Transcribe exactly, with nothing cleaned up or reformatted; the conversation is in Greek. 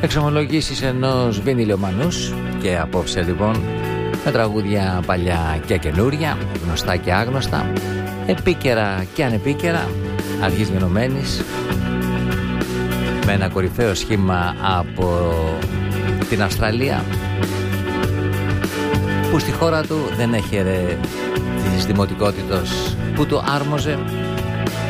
Εξομολογήσεις ενός βινιλιομανούς. Και απόψε λοιπόν με τραγούδια παλιά και καινούρια, γνωστά και άγνωστα, επίκαιρα και ανεπίκαιρα, αρχής γενομένης, με ένα κορυφαίο σχήμα από την Αυστραλία, που στη χώρα του δεν έχερε της δημοτικότητος που του άρμοζε